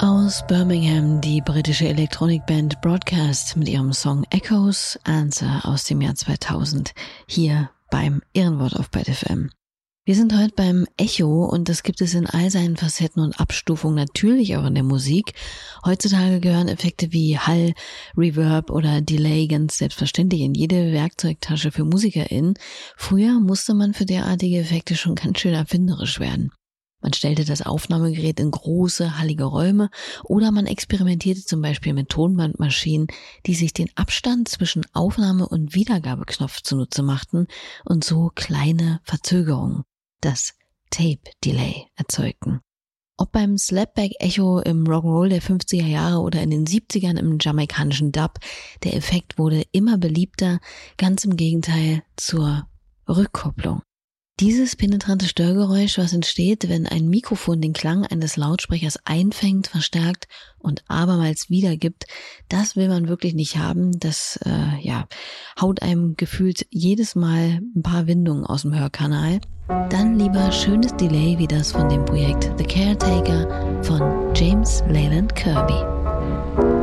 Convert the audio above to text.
Aus Birmingham die britische Elektronikband Broadcast mit ihrem Song Echoes Answer aus dem Jahr 2000 hier beim Ehrenwort auf Byte FM. Wir sind heute beim Echo und das gibt es in all seinen Facetten und Abstufungen natürlich auch in der Musik. Heutzutage gehören Effekte wie Hall, Reverb oder Delay ganz selbstverständlich in jede Werkzeugtasche für MusikerInnen. Früher musste man für derartige Effekte schon ganz schön erfinderisch werden. Man stellte das Aufnahmegerät in große, hallige Räume oder man experimentierte zum Beispiel mit Tonbandmaschinen, die sich den Abstand zwischen Aufnahme- und Wiedergabeknopf zunutze machten und so kleine Verzögerungen, das Tape-Delay, erzeugten. Ob beim Slapback-Echo im Rock'n'Roll der 50er Jahre oder in den 70ern im jamaikanischen Dub, der Effekt wurde immer beliebter, ganz im Gegenteil zur Rückkopplung. Dieses penetrante Störgeräusch, was entsteht, wenn ein Mikrofon den Klang eines Lautsprechers einfängt, verstärkt und abermals wiedergibt, das will man wirklich nicht haben. Das haut einem gefühlt jedes Mal ein paar Windungen aus dem Hörkanal. Dann lieber schönes Delay wie das von dem Projekt The Caretaker von James Leyland Kirby.